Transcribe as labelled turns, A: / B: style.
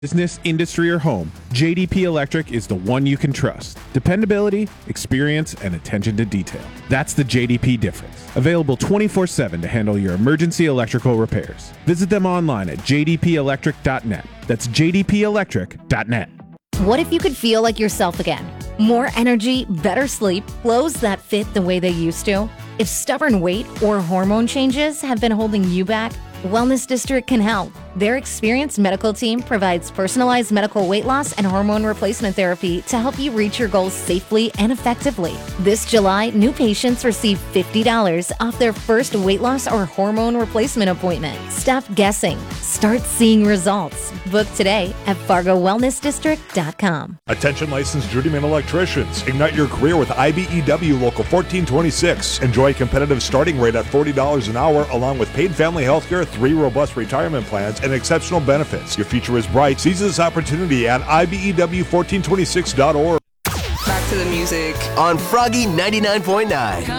A: Business, industry, or home, JDP Electric is the one you can trust. Dependability, experience, and attention to detail. That's the JDP difference. Available 24/7 to handle your emergency electrical repairs. Visit them online at jdpelectric.net. That's jdpelectric.net.
B: What if you could feel like yourself again? More energy, better sleep, clothes that fit the way they used to? If stubborn weight or hormone changes have been holding you back, Wellness District can help. Their experienced medical team provides personalized medical weight loss and hormone replacement therapy to help you reach your goals safely and effectively. This July, new patients receive $50 off their first weight loss or hormone replacement appointment. Stop guessing. Start seeing results. Book today at FargoWellnessDistrict.com.
C: Attention licensed journeyman electricians. Ignite your career with IBEW Local 1426. Enjoy a competitive starting rate at $40 an hour along with paid family health care, 3 robust retirement plans, and exceptional benefits. Your future is bright. Seize this opportunity at IBEW1426.org.
D: Back to the music
E: on Froggy 99.9.